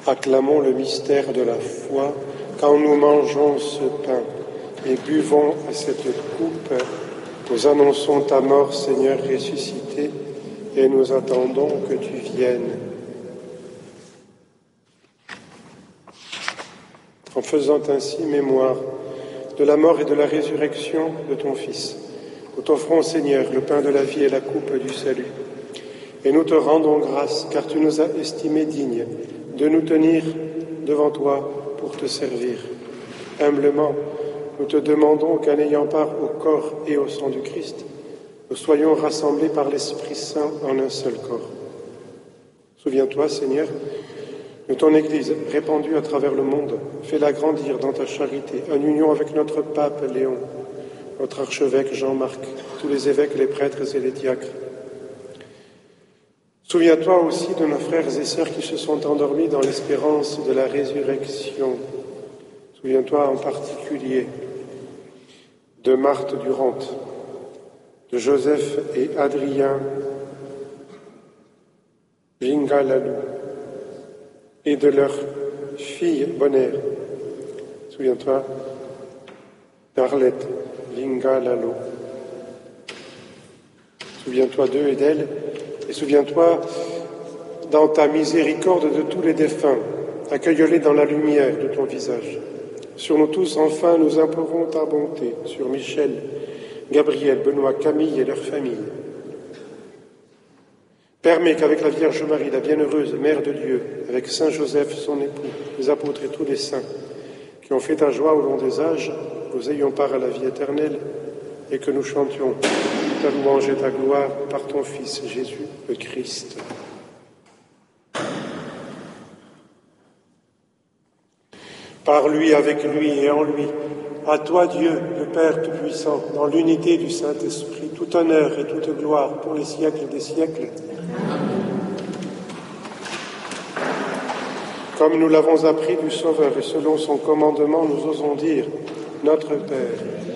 Acclamons le mystère de la foi quand nous mangeons ce pain et buvons à cette coupe. Nous annonçons ta mort, Seigneur ressuscité, et nous attendons que tu viennes. En faisant ainsi mémoire de la mort et de la résurrection de ton Fils, nous t'offrons, Seigneur, le pain de la vie et la coupe du salut. Et nous te rendons grâce, car tu nous as estimés dignes de nous tenir devant toi pour te servir. Humblement, nous te demandons qu'en ayant part au corps et au sang du Christ, nous soyons rassemblés par l'Esprit Saint en un seul corps. Souviens-toi, Seigneur, de ton Église répandue à travers le monde, fais-la grandir dans ta charité, en union avec notre pape Léon, notre archevêque Jean-Marc, tous les évêques, les prêtres et les diacres. Souviens-toi aussi de nos frères et sœurs qui se sont endormis dans l'espérance de la résurrection. Souviens-toi en particulier de Marthe Durand, de Joseph et Adrien Gingalalou et de leur fille Bonheur. Souviens-toi d'Arlette Gingalalou. Souviens-toi d'eux et d'elles, et souviens-toi dans ta miséricorde de tous les défunts. Accueille-les dans la lumière de ton visage. Sur nous tous, enfin, nous implorons ta bonté, sur Michel, Gabriel, Benoît, Camille et leurs familles. Permets qu'avec la Vierge Marie, la bienheureuse Mère de Dieu, avec Saint Joseph, son époux, les apôtres et tous les saints, qui ont fait ta joie au long des âges, nous ayons part à la vie éternelle et que nous chantions ta louange et ta gloire par ton Fils Jésus le Christ. Par lui, avec lui et en lui, à toi Dieu, le Père Tout-Puissant, dans l'unité du Saint-Esprit, tout honneur et toute gloire pour les siècles des siècles. Comme nous l'avons appris du Sauveur et selon son commandement, nous osons dire « Notre Père ».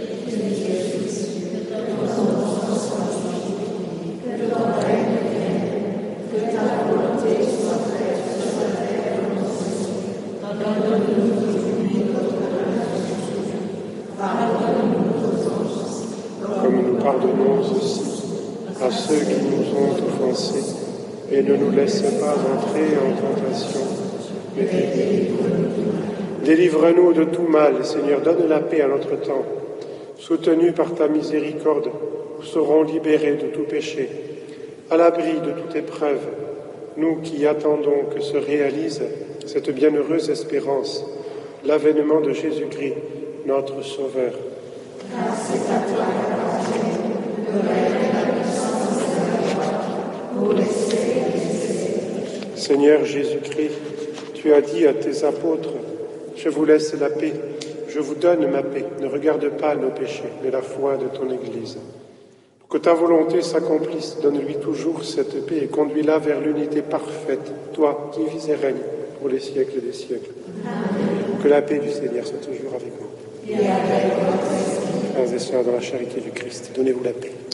Comme nous pardonnons aussi à ceux qui nous ont offensés, et ne nous laisse pas entrer en tentation, mais délivre-nous de tout mal. Seigneur, donne la paix à notre temps. Soutenus par ta miséricorde, nous serons libérés de tout péché, à l'abri de toute épreuve, nous qui attendons que se réalise cette bienheureuse espérance, l'avènement de Jésus-Christ, notre Sauveur. Grâce à toi, le règne et la puissance pour les siècles des siècles. Seigneur Jésus-Christ, tu as dit à tes apôtres, « Je vous laisse la paix, je vous donne ma paix. Ne regarde pas nos péchés, mais la foi de ton Église. Pour que ta volonté s'accomplisse, donne-lui toujours cette paix et conduis-la vers l'unité parfaite, toi qui vis et règnes pour les siècles des siècles. Amen. Que la paix du Seigneur soit toujours avec nous. Frères et sœurs, dans la charité du Christ, donnez-vous la paix.